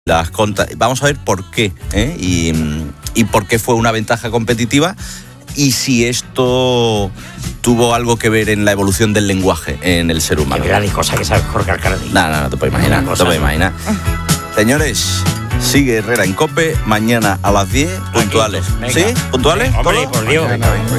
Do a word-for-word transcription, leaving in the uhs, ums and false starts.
Las conta- Vamos a ver por qué, ¿eh? y, y por qué fue una ventaja competitiva y si esto tuvo algo que ver en la evolución del lenguaje en el ser humano. Qué gran cosa que sabe Jorge Alcaraz. No, no, no te puedes imaginar, no te puedes imaginar. Señores, sigue Herrera en COPE mañana a las diez, puntuales. Venga. ¿Sí? ¿Puntuales? Hombre, ¿Todo? por Dios. Venga, venga, venga.